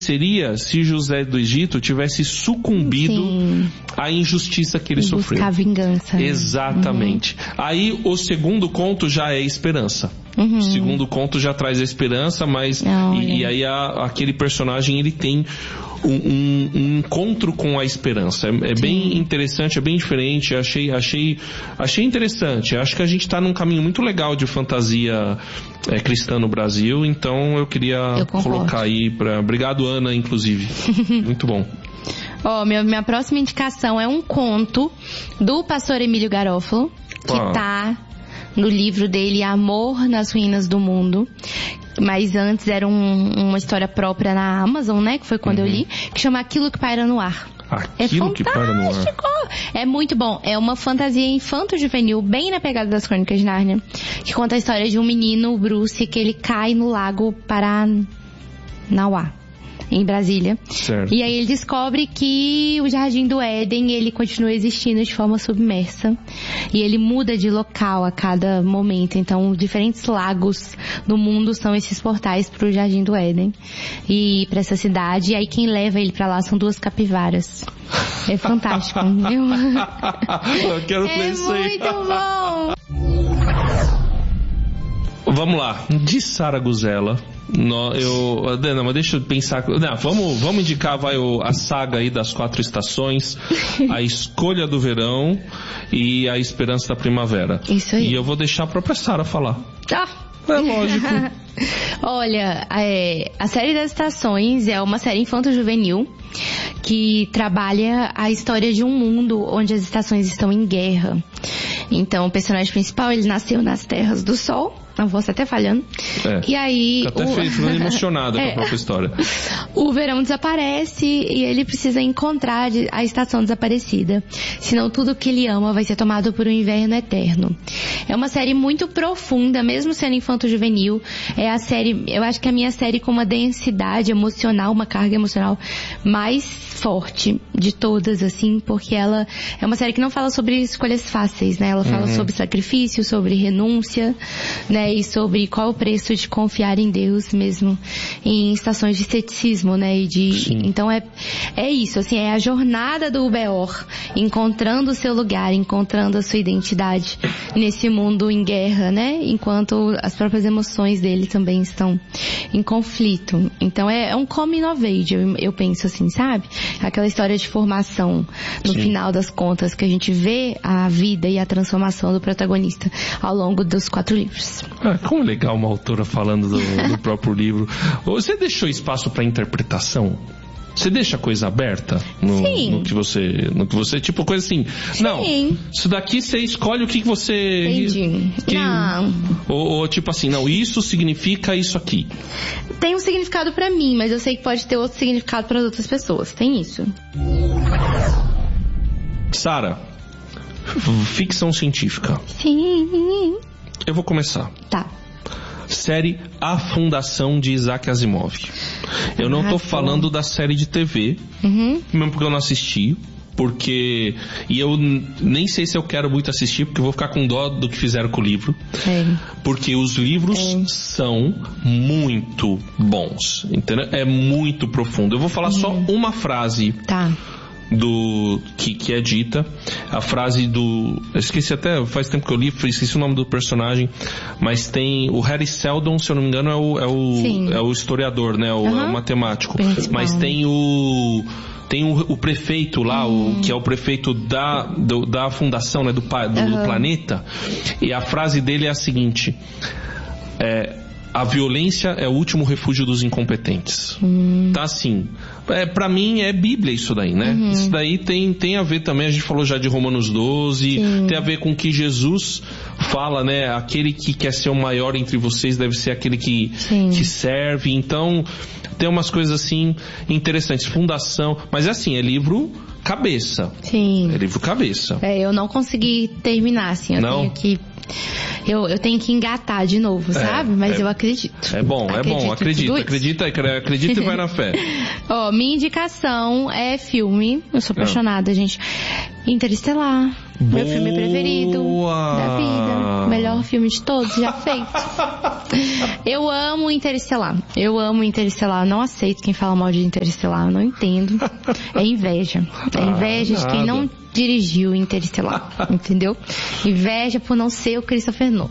seria se José do Egito tivesse sucumbido à injustiça que ele sofreu. Buscar vingança. Exatamente. Aí o segundo conto já é esperança. O segundo conto já traz a esperança, mas e aí aquele personagem ele tem um encontro com a esperança. É bem interessante, é bem diferente. Achei interessante. Acho que a gente está num caminho muito legal de fantasia cristã no Brasil, então eu queria colocar aí obrigado, Ana, inclusive. Muito bom. Minha próxima indicação é um conto do pastor Emílio Garofalo, que tá no livro dele Amor nas Ruínas do Mundo. Mas antes era uma história própria na Amazon, né? Que foi quando eu li, que chama Aquilo que Paira no Ar. Aquilo que Paira no Ar. É muito bom. É uma fantasia infanto-juvenil, bem na pegada das Crônicas de Nárnia, que conta a história de um menino, o Bruce, que ele cai no lago Paranauá, em Brasília. Certo. E aí ele descobre que o Jardim do Éden, ele continua existindo de forma submersa. E ele muda de local a cada momento. Então, diferentes lagos no mundo são esses portais pro Jardim do Éden. E pra essa cidade. E aí quem leva ele pra lá são 2 capivaras. É fantástico. Eu quero ler isso aí. É muito bom. Vamos lá. De Sara Guzella. Não, mas deixa eu pensar. Não, vamos indicar a saga aí das 4 estações, a escolha do verão e a esperança da primavera. Isso aí. E eu vou deixar a própria Sara falar. É lógico. Olha, a série das estações é uma série infanto-juvenil que trabalha a história de um mundo onde as estações estão em guerra. Então, o personagem principal, ele nasceu nas Terras do Sol. Não vou até falhando. E aí... Até ficou emocionado com a própria história. O verão desaparece e ele precisa encontrar a estação desaparecida. Senão tudo que ele ama vai ser tomado por um inverno eterno. É uma série muito profunda, mesmo sendo infanto-juvenil. É a série... Eu acho que é a minha série com uma densidade emocional, uma carga emocional mais forte de todas, assim, porque ela é uma série que não fala sobre escolhas fáceis, né? Ela fala sobre sacrifício, sobre renúncia, né? E sobre qual o preço de confiar em Deus mesmo em estações de ceticismo, né? Então é isso, assim, é a jornada do Beor encontrando o seu lugar, encontrando a sua identidade nesse mundo em guerra, né? Enquanto as próprias emoções dele também estão em conflito. Então é um coming of age, eu penso assim, sabe? Aquela história de formação no final das contas, que a gente vê a vida e a transformação do protagonista ao longo dos 4 livros. Como legal uma autora falando do próprio livro. Você deixou espaço para interpretação? Você deixa a coisa aberta no que você tipo coisa assim. Sim. Não, isso daqui você escolhe o que você... Entendi. Não. Ou tipo assim, não, isso significa isso aqui. Tem um significado pra mim, mas eu sei que pode ter outro significado para outras pessoas. Tem isso. Sara, ficção científica. Sim. Eu vou começar. Tá. Série A Fundação de Isaac Asimov. Eu não tô falando da série de TV, mesmo porque eu não assisti, e eu nem sei se eu quero muito assistir, porque eu vou ficar com dó do que fizeram com o livro, porque os livros são muito bons, entendeu? É muito profundo. Eu vou falar só uma frase. Tá. Que é dita, a frase eu esqueci até, faz tempo que eu li, esqueci o nome do personagem, mas tem o Harry Seldon, se eu não me engano, é o historiador, né, o matemático, mas tem o prefeito lá, que é o prefeito da fundação, né, do planeta, e a frase dele é a seguinte: a violência é o último refúgio dos incompetentes. Tá assim. Pra mim é Bíblia isso daí, né? Isso daí tem a ver também, a gente falou já de Romanos 12, tem a ver com que Jesus fala, né? Aquele que quer ser o maior entre vocês deve ser aquele que serve. Então, tem umas coisas assim interessantes. Fundação, mas é assim, é livro cabeça. Sim. É livro cabeça. Eu não consegui terminar, assim, eu tenho que engatar de novo, sabe? Mas eu acredito. É bom, acredita e vai na fé. Minha indicação é filme, eu sou apaixonada, gente. Interestelar. Meu filme preferido da vida. Melhor filme de todos já feito. Eu amo Interestelar. Não aceito quem fala mal de Interestelar. Eu não entendo. É inveja. É inveja de quem não dirigiu Interestelar, entendeu? Inveja por não ser o Christopher Nolan.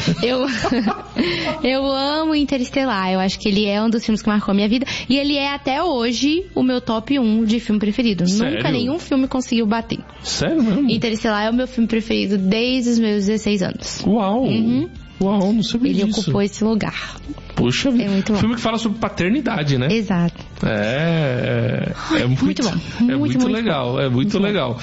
Eu amo Interestelar. Eu acho que ele é um dos filmes que marcou a minha vida. E ele é até hoje o meu top 1 de filme preferido. Sério? Nunca nenhum filme conseguiu bater. Sério mesmo? Interestelar é o meu filme preferido desde os meus 16 anos. Uau! Uhum. Uau, não sabia Ele disso. ocupou esse lugar. Puxa vida. É muito bom. Filme que fala sobre paternidade, né? Exato. É muito bom. É muito legal. Bom. É muito legal.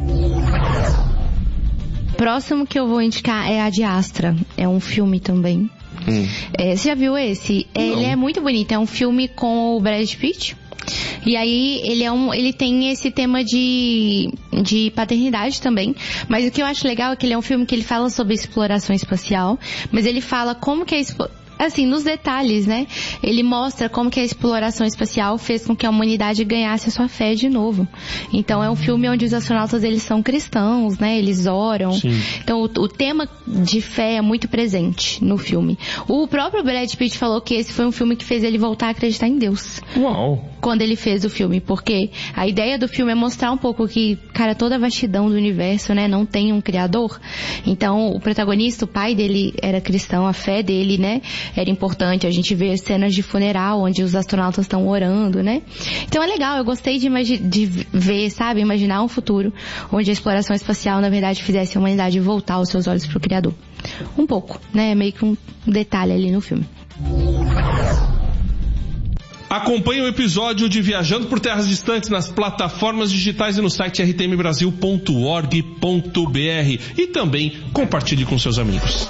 Próximo que eu vou indicar é Ad Astra. É um filme também. Você já viu esse? Ele é muito bonito. É um filme com o Brad Pitt. E aí ele tem esse tema de paternidade também. Mas o que eu acho legal é que ele é um filme que ele fala sobre exploração espacial, mas ele fala como que assim, nos detalhes, né? Ele mostra como que a exploração espacial fez com que a humanidade ganhasse a sua fé de novo. Então é um filme onde os astronautas, eles são cristãos, né? Eles oram. Sim. Então o tema de fé é muito presente no filme. O próprio Brad Pitt falou que esse foi um filme que fez ele voltar a acreditar em Deus. Uau! Quando ele fez o filme, porque a ideia do filme é mostrar um pouco que, cara, toda a vastidão do universo, né, não tem um criador. Então, o protagonista, o pai dele era cristão, a fé dele, né, era importante. A gente vê cenas de funeral, onde os astronautas estão orando, né. Então é legal, eu gostei de ver, sabe, imaginar um futuro onde a exploração espacial, na verdade, fizesse a humanidade voltar os seus olhos pro criador. Um pouco, né, meio que um detalhe ali no filme. Acompanhe o episódio de Viajando por Terras Distantes nas plataformas digitais e no site rtmbrasil.org.br e também compartilhe com seus amigos.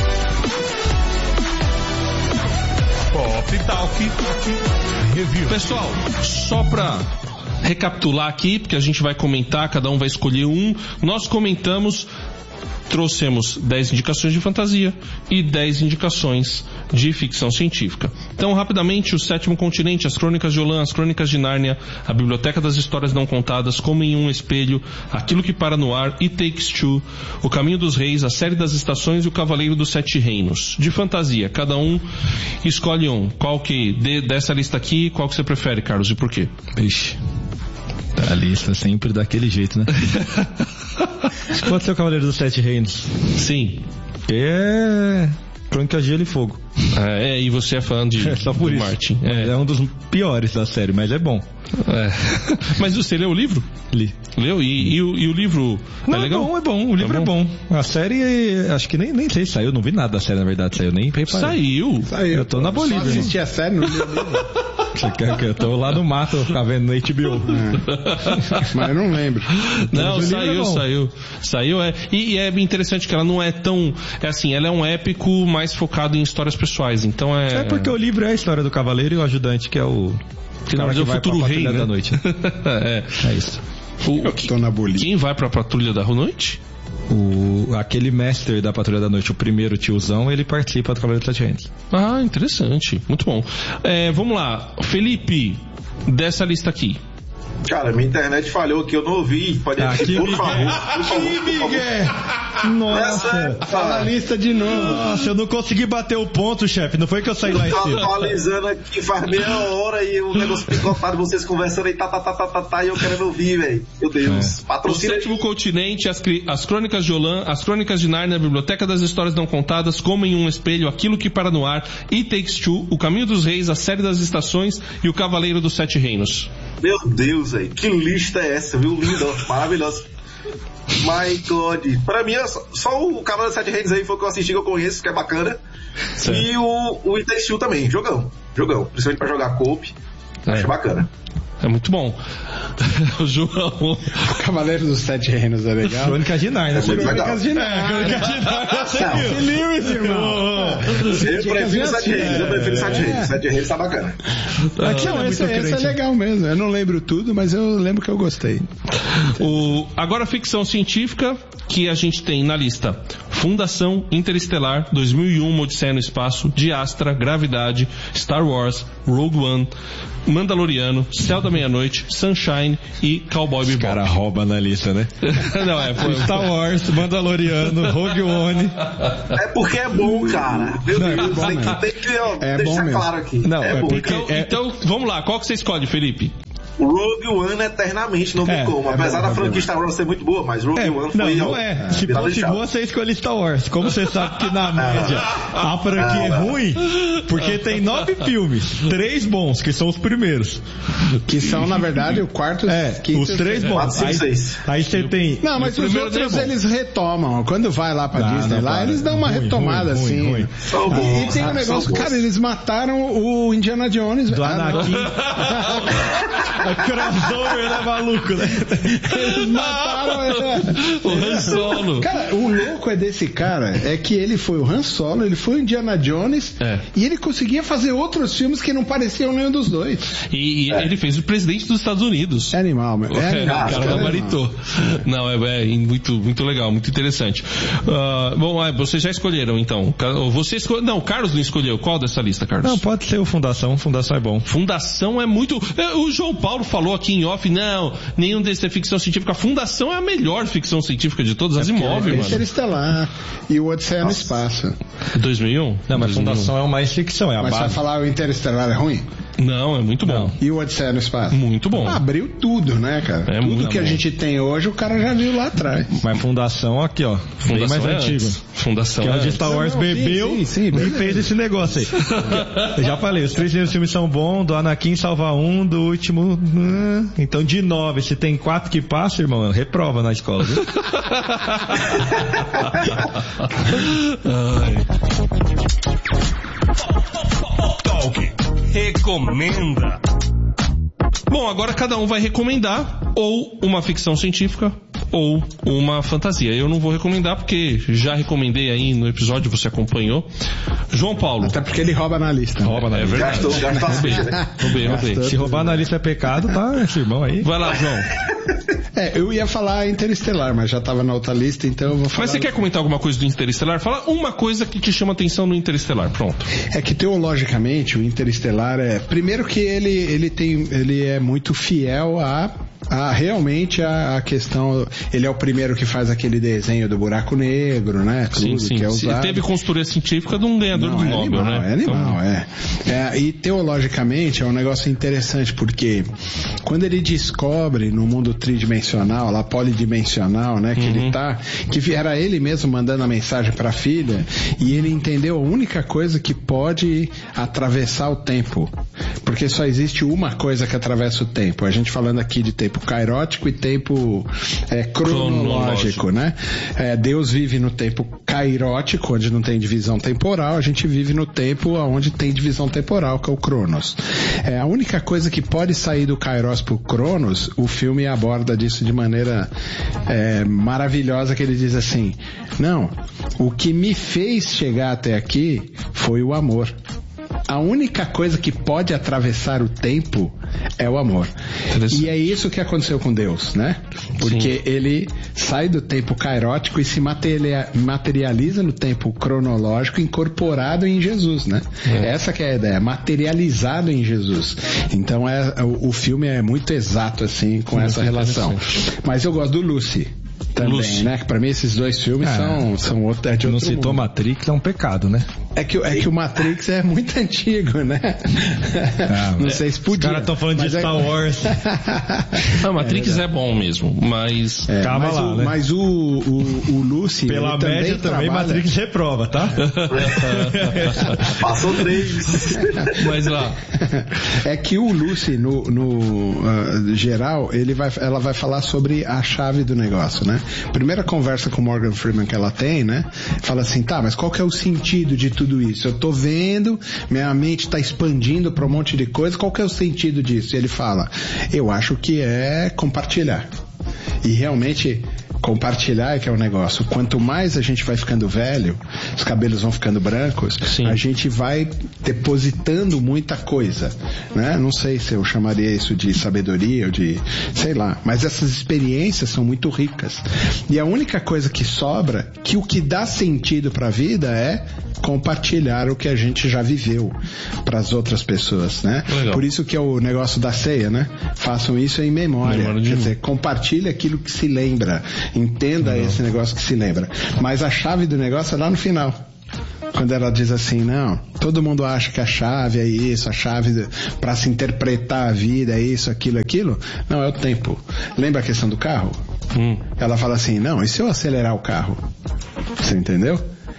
Pop Talk Review. Pessoal, só pra recapitular aqui, porque a gente vai comentar, cada um vai escolher um. Nós trouxemos 10 indicações de fantasia e 10 indicações de ficção científica. Então, rapidamente, O Sétimo Continente, As Crônicas de Olan, As Crônicas de Nárnia, A Biblioteca das Histórias Não Contadas, Como em um Espelho, Aquilo que Para no Ar, It Takes Two, O Caminho dos Reis, A Série das Estações e O Cavaleiro dos Sete Reinos. De fantasia, cada um escolhe um. Qual que, dessa lista aqui, qual que você prefere, Carlos, e por quê? Ixi, a lista sempre daquele jeito, né? Pode ser o Cavaleiro dos Sete Reinos. Sim. É Crônica de Gelo e Fogo. E você é fã de só por isso. Martin. É um dos piores da série, mas é bom. Mas você leu o livro? Li. Leu? E o livro não, é legal? É bom. O livro é bom. A série, acho que nem sei se saiu. Não vi nada da série, na verdade. Saiu nem reparei. Saiu. Eu tô na Bolívia. Só assisti a série, não li o livro. Você quer que eu tô lá no mato, ficar vendo no HBO. Mas eu não lembro. Não, saiu. E é interessante que ela não é tão... ela é um épico mais focado em histórias pessoais. Então é porque o livro é a história do cavaleiro e o ajudante, que é o... Que na verdade é o futuro rei, né? Da noite. É isso. Eu tô na Bolívia. Quem vai pra Patrulha da Noite? Aquele mestre da Patrulha da Noite, o primeiro tiozão, ele participa do Cavaleiro dos Sete Reinos. Ah, interessante. Muito bom. Vamos lá. Felipe, dessa lista aqui. Cara, minha internet falhou aqui, eu não ouvi. Pode por favor. Nossa, fala a lista de novo. Nossa, eu não consegui bater o ponto, chefe. Não foi que eu saí lá em cima. Tô atualizando aqui faz meia hora e o negócio picotado, vocês conversando aí, e eu querendo ouvir, velho. Meu Deus. Patrocina. O Sétimo Continente, as Crônicas de Olan, As Crônicas de Nárnia, A Biblioteca das Histórias Não Contadas, Como em um Espelho, Aquilo que Para no Ar, It Takes Two, O Caminho dos Reis, A Série das Estações e O Cavaleiro dos Sete Reinos. Meu Deus, velho. Que lista é essa, viu? Linda, maravilhosa. My God. Pra mim, só o Cavaleiro dos Sete Reinos aí foi o que eu assisti, que eu conheço, que é bacana. Certo. E o It Takes Two também. Jogão. Principalmente pra jogar co-op. Acho bacana. É muito bom. O João. O Cavaleiro dos Sete Reinos é legal. Crônicas de Nárnia. Crônicas de Nárnia. Você Lewis, irmão. Eu prefiro Sete Reinos. Sete Reinos tá bacana. Esse é legal mesmo. Eu não lembro tudo, mas eu lembro que eu gostei. Agora, ficção científica, que a gente tem na lista Fundação, Interestelar, 2001, Odisseia no Espaço, De Astra, Gravidade, Star Wars, Rogue One, Mandaloriano, Céu da Meia-Noite, Sunshine e Cowboy Bebop. O cara rouba na lista, né? Não, foi Star Wars, Mandaloriano, Rogue One. É porque é bom, cara. Meu Deus, tem que deixar claro aqui. Não, é bom. Então, vamos lá, qual que você escolhe, Felipe? Rogue One eternamente, não tem como. Apesar da franquia Star Wars ser muito boa, mas Rogue One foi... Não é. Se fosse boa, você escolhe Star Wars. Como você sabe que na média a franquia é ruim, porque tem 9 filmes, 3 bons, que são os primeiros. Que são, na verdade, o quarto... os 3 bons. Aí você tem... Não, mas os outros eles retomam. Quando vai lá pra Disney, lá eles dão uma retomada, assim. E tem um negócio, cara, eles mataram o Indiana Jones. Do Anakin. Crossover, né, maluco, né? Eles mataram o Han Solo. Cara, o louco desse cara é que ele foi o Han Solo, ele foi o Indiana Jones e ele conseguia fazer outros filmes que não pareciam nenhum dos dois. E ele fez o presidente dos Estados Unidos. É animal, meu. O cara gabaritou. Não, é muito, muito legal, muito interessante. Bom, vocês já escolheram, então. Não, o Carlos não escolheu. Qual dessa lista, Carlos? Não, pode ser o Fundação. Fundação é bom. Fundação é muito... O João Paulo falou aqui em off, não, nenhum desses é ficção científica. A Fundação é a melhor ficção científica de todas, as imóveis, mano. Interestelar e o Odisseia no Espaço. 2001? Não, mas 2001. Fundação é mais ficção, é a base. Mas você vai falar o Interestelar é ruim? Não, é muito bom. E o Odisseia no Espaço? Muito bom. Abriu tudo, né, cara? Tudo que a gente tem hoje, o cara já viu lá atrás. Mas Fundação aqui, ó. Fundação bem mais antigo. Fundação que é onde Star Wars bebeu e fez esse negócio aí. Eu já falei, os 3 primeiros filmes são bons, do Anakin salva um, do último... Então de 9, se tem 4 que passam, irmão, reprova na escola, viu? Recomenda. Bom, agora cada um vai recomendar ou uma ficção científica ou uma fantasia. Eu não vou recomendar porque já recomendei aí no episódio, você acompanhou. João Paulo. Até porque ele rouba na lista. Rouba na lista. Gastou roubei. Se roubar na lista é pecado, tá, esse irmão aí. Vai lá, João. Eu ia falar Interestelar, mas já tava na outra lista, então eu vou falar... Mas você quer comentar alguma coisa do Interestelar? Fala uma coisa que te chama atenção no Interestelar, pronto. É que teologicamente o Interestelar primeiro que ele é muito fiel realmente a questão, ele é o primeiro que faz aquele desenho do buraco negro, né? Tudo sim. Que é usado. Ele teve consultoria científica de um ganhador do Nobel, animal, né? É animal, e teologicamente é um negócio interessante, porque quando ele descobre no mundo tridimensional, lá polidimensional, né? Que ele tá, que era ele mesmo mandando a mensagem para a filha, e ele entendeu a única coisa que pode atravessar o tempo, porque só existe uma coisa que atravessa o tempo. A gente falando aqui de tempo cairótico e tempo cronológico, né? Deus vive no tempo cairótico, onde não tem divisão temporal. A gente vive no tempo onde tem divisão temporal, que é o Cronos. A única coisa que pode sair do Kairos pro Cronos, o filme aborda disso de maneira maravilhosa, que ele diz assim: não, o que me fez chegar até aqui foi o amor. A única coisa que pode atravessar o tempo é o amor. E é isso que aconteceu com Deus, né? Porque ele sai do tempo cairótico e se materializa no tempo cronológico, incorporado em Jesus, né? Essa que é a ideia, materializado em Jesus. Então o filme é muito exato assim com essa relação. Mas eu gosto do Lucy também, né? Que pra mim esses dois filmes são outro, de outro Não citou mundo. Matrix, é um pecado, né? É que o Matrix é muito antigo, né? Não sei se podia. Os caras estão falando de Star Wars. A Matrix é bom mesmo, mas... Calma lá, né? Mas o Lucy... Pela média também, Matrix reprova, tá? Passou 3. Mas lá... É que o Lucy, no geral, ela vai falar sobre a chave do negócio, né? Primeira conversa com o Morgan Freeman que ela tem, né? Fala assim, tá, mas qual que é o sentido de tudo isso? Eu tô vendo, minha mente tá expandindo pra um monte de coisa, qual que é o sentido disso? E ele fala, eu acho que é compartilhar. E realmente Compartilhar é que é o negócio. Quanto mais a gente vai ficando velho, os cabelos vão ficando brancos, sim, a gente vai depositando muita coisa, né? Não sei se eu chamaria isso de sabedoria ou de, sei lá, mas essas experiências são muito ricas. E a única coisa que sobra, que o que dá sentido para a vida é compartilhar o que a gente já viveu para as outras pessoas, né? Legal. Por isso que é o negócio da ceia, né? Façam isso em memória. Quer dizer, compartilhe aquilo que se lembra. Entenda esse negócio que se lembra. Mas a chave do negócio é lá no final. Quando ela diz assim, não, todo mundo acha que a chave é isso, a chave para se interpretar a vida é isso, aquilo. Não, é o tempo. Lembra a questão do carro? Ela fala assim, não, e se eu acelerar o carro? Você entendeu?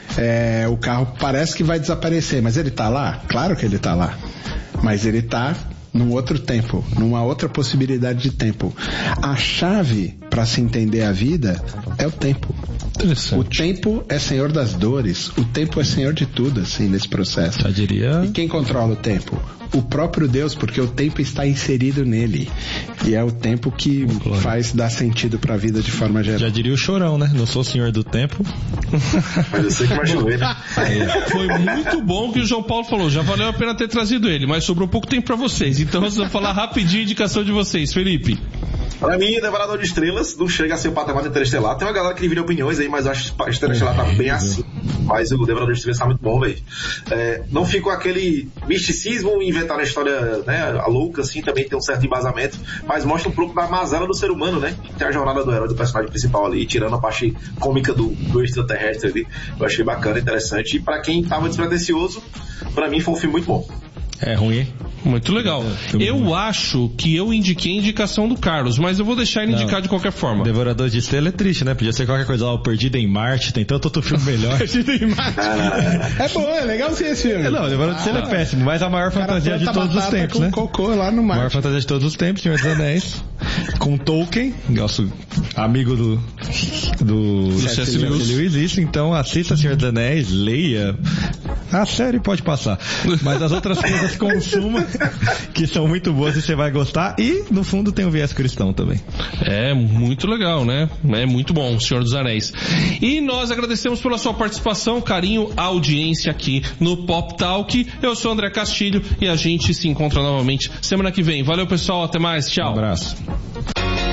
O carro parece que vai desaparecer, mas ele tá lá? Claro que ele tá lá. Mas ele tá num outro tempo, numa outra possibilidade de tempo. A chave para se entender a vida é o tempo. O tempo é senhor das dores, o tempo é senhor de tudo, assim, nesse processo. Já diria... E quem controla o tempo? O próprio Deus, porque o tempo está inserido nele. E é o tempo que faz dar sentido para a vida de forma geral. Já diria o Chorão, né? Não sou senhor do tempo. Mas eu sei que vai chover, né? Foi muito bom que o João Paulo falou. Já valeu a pena ter trazido ele, mas sobrou pouco tempo para vocês. Então, nós vamos falar rapidinho a indicação de vocês. Felipe. Pra mim, Devorador de Estrelas não chega a ser o patamar do Interestelar. Tem uma galera que divide opiniões aí, mas eu acho que o Interestelar tá bem assim. Mas o Devorador de Estrelas tá muito bom, velho. Não fica com aquele misticismo e inventar a história, né, a louca, assim, também tem um certo embasamento, mas mostra um pouco da mazela do ser humano, né? Tem a jornada do herói, do personagem principal ali, tirando a parte cômica do extraterrestre ali. Eu achei bacana, interessante. E pra quem tava despretensioso, pra mim foi um filme muito bom. É ruim, hein? Muito legal. Eu acho que eu indiquei a indicação do Carlos, mas eu vou deixar ele indicar de qualquer forma. Devorador de Estrela é triste, né? Podia ser qualquer coisa lá, o Perdido em Marte, tem tanto outro filme melhor. Perdido em Marte. É bom, é legal ser esse filme. Não, Devorador de Estrela é péssimo, mas a maior fantasia de todos os tempos, né? Cocô lá no mar. A maior fantasia de todos os tempos, Senhor dos Anéis. Com Tolkien, nosso amigo do C.S. Lewis. Isso, então assista Senhor dos Anéis, leia. A série pode passar. Mas as outras coisas consuma, que são muito boas e você vai gostar. E, no fundo, tem o viés cristão também. É muito legal, né? É muito bom, Senhor dos Anéis. E nós agradecemos pela sua participação, carinho, audiência aqui no Pop Talk. Eu sou o André Castilho e a gente se encontra novamente semana que vem. Valeu, pessoal. Até mais. Tchau. Um abraço.